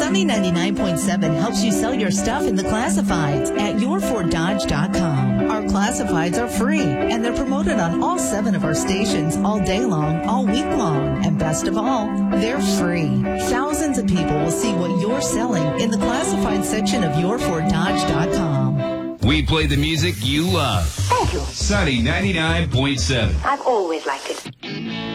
Sunny 99.7 helps you sell your stuff in the classifieds at yourforddodge.com. Our classifieds are free, and they're promoted on all 7 of our stations all day long, all week long. And best of all, they're free. Thousands of people will see what you're selling in the classified section of yourforddodge.com. We play the music you love. Thank you. Sunny 99.7. I've always liked it.